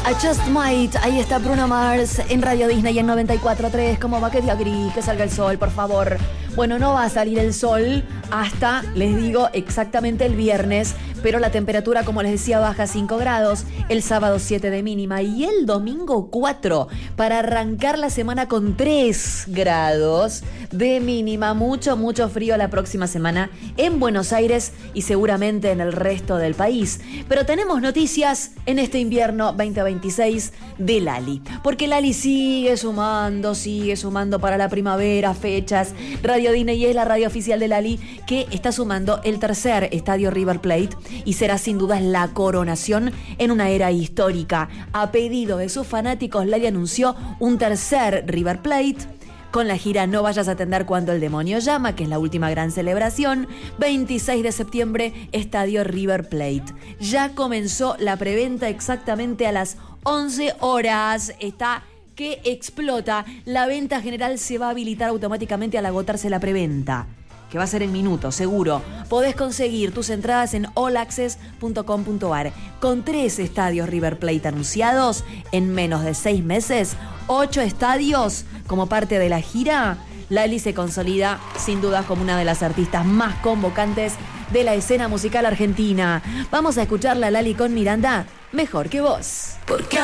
I Just Might, ahí está Bruno Mars en Radio Disney en 94.3. ¿Cómo va? Que día gris, que salga el sol, por favor. Bueno, no va a salir el sol hasta, les digo, exactamente el viernes, pero la temperatura, como les decía, baja 5 grados, el sábado 7 de mínima y el domingo 4, para arrancar la semana con 3 grados de mínima. Mucho frío la próxima semana en Buenos Aires y seguramente en el resto del país. Pero tenemos noticias en este invierno 2026 de Lali, porque Lali sigue sumando para la primavera fechas. Radio Disney es la radio oficial de Lali, que está sumando el tercer estadio River Plate y será sin dudas la coronación en una era histórica. A pedido de sus fanáticos, Lali anunció un tercer River Plate con la gira No vayas a atender cuando el demonio llama, que es la última gran celebración. 26 de septiembre, estadio River Plate. Ya comenzó la preventa exactamente a las 11 horas. Está que explota. La venta general se va a habilitar automáticamente al agotarse la preventa, que va a ser en minutos, seguro. Podés conseguir tus entradas en allaccess.com.ar. Con 3 estadios River Plate anunciados en menos de 6 meses, 8 estadios como parte de la gira, Lali se consolida sin dudas como una de las artistas más convocantes de la escena musical argentina. Vamos a escucharla a Lali con Miranda, Mejor que vos. Porque